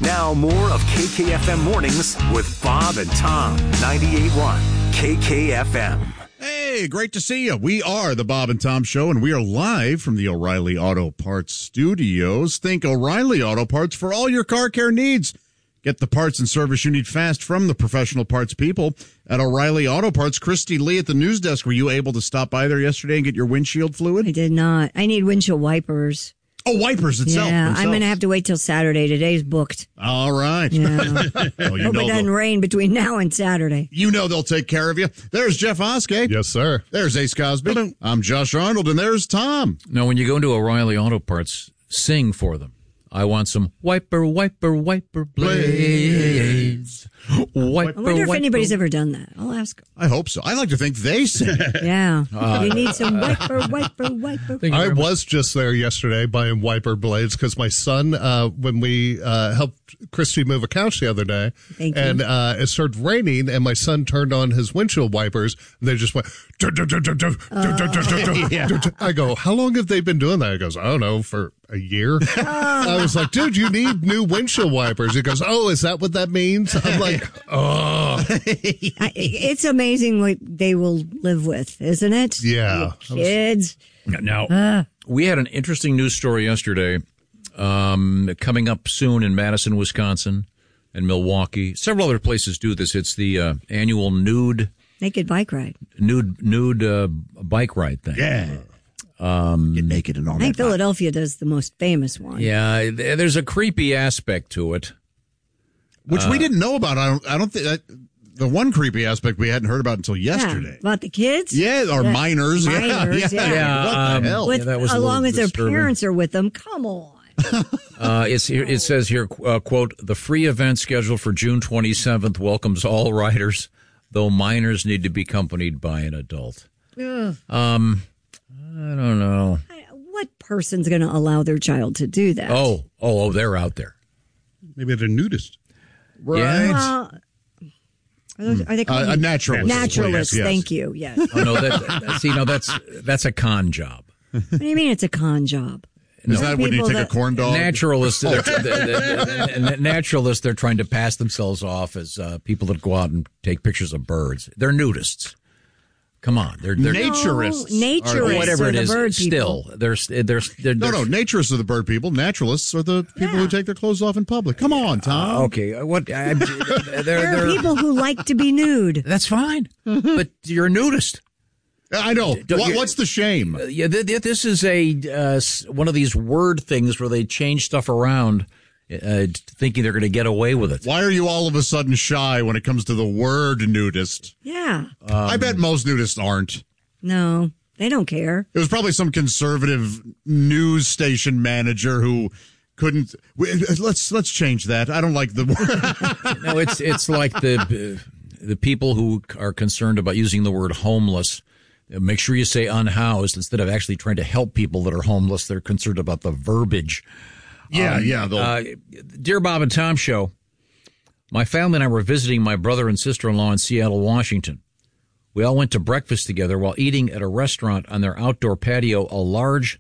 Now more of KKFM Mornings with Bob and Tom. 98.1 KKFM. Hey, great to see you. We are the Bob and Tom Show, and we are live from the O'Reilly Auto Parts studios. Think O'Reilly Auto Parts for all your car care needs. Get the parts and service you need fast from the professional parts people at O'Reilly Auto Parts. Christy Lee at the news desk. Were you able to stop by there yesterday and get your windshield fluid? I did not. I need windshield wipers. Oh, wipers itself. Yeah, themselves. I'm going to have to wait till Saturday. Today's booked. All right. Yeah. Well, Hope it doesn't rain between now and Saturday. You know they'll take care of you. There's Jeff Oskey. Yes, sir. There's Ace Cosby. I'm Josh Arnold, and there's Tom. Now, when you go into O'Reilly Auto Parts, sing for them. I want some wiper, wiper, wiper blades. Wiper, I wonder if wiper. anybody's ever done that. I'll ask them. I hope so. I like to think they sing. Yeah. You need some wiper, wiper, wiper. I was just there yesterday buying wiper blades because my son, when we helped Christy move a couch the other day, Thank you. and it started raining, and my son turned on his windshield wipers, and they just went. I go, how long have they been doing that? He goes, I don't know, for a year. I was like, dude, you need new windshield wipers. He goes, oh, is that what that means? I'm like, oh. It's amazing what they will live with, isn't it? Yeah. Kids. Now, we had an interesting news story yesterday coming up soon in Madison, Wisconsin, and Milwaukee. Several other places do this. It's the annual Naked bike ride. nude bike ride thing. Yeah. Get naked and all I that. think Philadelphia does the most famous one. Yeah, there's a creepy aspect to it. Which we didn't know about. I don't think the one creepy aspect we hadn't heard about until yesterday. Yeah, about the kids? Yeah, or minors. Minors, yeah. What the hell? With, that was a as long little as their disturbing. parents are with them, come on. It says here, quote, the free event scheduled for June 27th welcomes all riders, though minors need to be accompanied by an adult. Ugh. I don't know. What person's going to allow their child to do that? Oh, they're out there. Maybe they're nudist. Right. Yeah. Are they called A naturalist. Naturalist, Yes. thank you. Yes. Oh, no, that's a con job. What do you mean it's a con job? Is that when you People take a that- corn dog? Naturalists, naturalists, they're trying to pass themselves off as people that go out and take pictures of birds. They're nudists. Come on, they're Naturists. Naturists or whatever are it the is. bird Still, people. they're No, naturists are the bird people. Naturalists are the people who take their clothes off in public. Come on, Tom. okay. What? There are people who like to be nude. That's fine, but you're a nudist. I know. What's the shame? Yeah, this is one of these word things where they change stuff around, thinking they're going to get away with it. Why are you all of a sudden shy when it comes to the word nudist? Yeah. I bet most nudists aren't. No, they don't care. It was probably some conservative news station manager who couldn't. Let's change that. I don't like the word. No, it's like the people who are concerned about using the word homeless. Make sure you say unhoused instead of actually trying to help people that are homeless. They're concerned about the verbiage. Yeah. Dear Bob and Tom Show, my family and I were visiting my brother and sister-in-law in Seattle, Washington. We all went to breakfast together while eating at a restaurant on their outdoor patio. A large